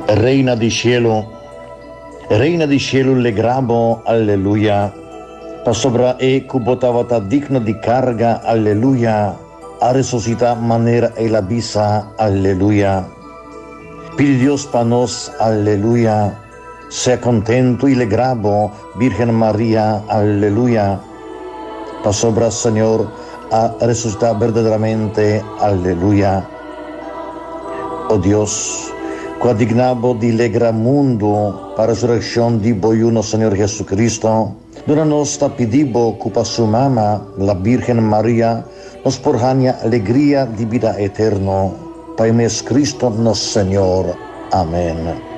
Reina di cielo, le grabo, alleluia. Pa sobra cubotavata digno di carga, alleluia. A resucita manera e la bisa, alleluia. Pide Dios pa nos, alleluia. Sea contento y le grabo, Virgen María, alleluia. Pa sobra, Señor, a resucitar verdaderamente, alleluia. Oh Dios, quadignabo di legra mundo, para resurrección di boyuno Señor Jesucristo, dona nos tapidibo cupa su mama, la Virgen María, nos porjania alegría di vida eterno, pa es Cristo nos Señor. Amén.